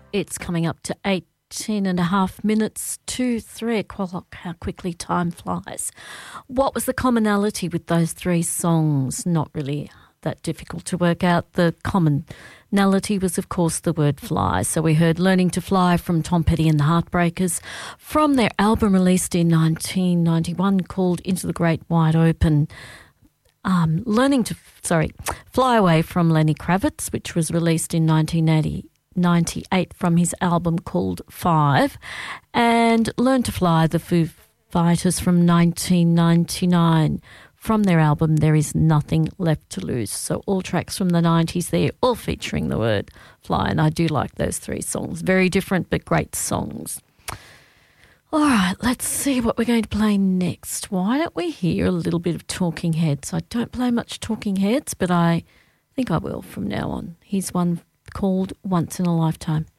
It's coming up to 18 and a half minutes to 3 o'clock. How quickly time flies. What was the commonality with those three songs? Not really that difficult to work out. The commonality was, of course, the word fly. So we heard Learning to Fly from Tom Petty and the Heartbreakers from their album released in 1991 called Into the Great Wide Open. Fly Away from Lenny Kravitz, which was released in 1998 from his album called Five, and Learn to Fly, the Foo Fighters from 1999 from their album There Is Nothing Left to Lose. So all tracks from the 90s there, all featuring the word fly, and I do like those three songs. Very different but great songs. All right, let's see what we're going to play next. Why don't we hear a little bit of Talking Heads? I don't play much Talking Heads, but I think I will from now on. Here's one called Once in a Lifetime.